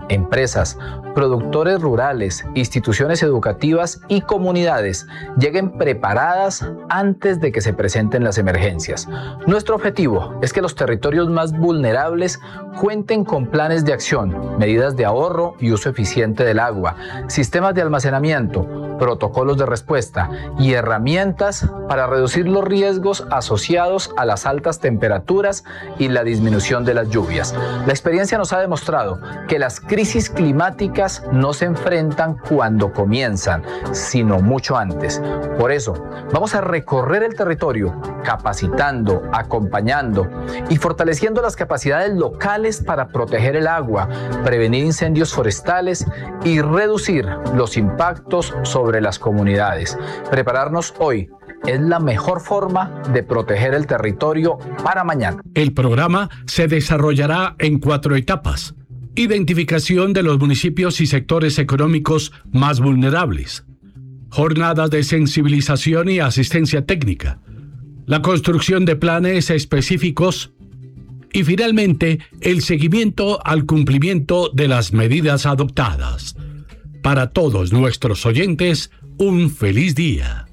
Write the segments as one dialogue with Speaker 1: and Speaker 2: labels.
Speaker 1: empresas, productores rurales, instituciones educativas y comunidades lleguen preparadas antes de que se presenten las emergencias. Nuestro objetivo es que los territorios más vulnerables cuenten con planes de acción, medidas de ahorro y uso eficiente del agua, sistemas de almacenamiento, protocolos de respuesta y herramientas para reducir los riesgos asociados a las altas temperaturas y la disminución de las lluvias. La experiencia nos ha demostrado que las crisis climáticas no se enfrentan cuando comienzan, sino mucho antes. Por eso, vamos a recorrer el territorio, capacitando, acompañando y fortaleciendo las capacidades locales para proteger el agua, prevenir incendios forestales y reducir los impactos sobre las comunidades. Prepararnos hoy es la mejor forma de proteger el territorio para mañana.
Speaker 2: El programa se desarrollará en 4 etapas. Identificación de los municipios y sectores económicos más vulnerables. Jornadas de sensibilización y asistencia técnica. La construcción de planes específicos. Y finalmente, el seguimiento al cumplimiento de las medidas adoptadas. Para todos nuestros oyentes, un feliz día.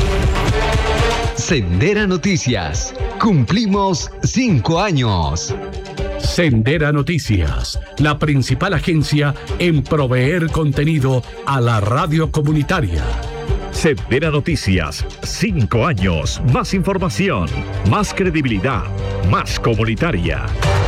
Speaker 3: Sendera Noticias. Cumplimos 5 años.
Speaker 2: Sendera Noticias, la principal agencia en proveer contenido a la radio comunitaria.
Speaker 4: Sendera Noticias, 5 años, más información, más credibilidad, más comunitaria.